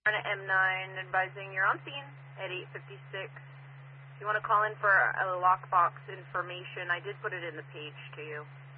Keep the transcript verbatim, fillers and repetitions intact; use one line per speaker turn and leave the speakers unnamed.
M nine advising you're on scene at eight fifty-six. If you want to call in for a lockbox information, I did put it in the page to you.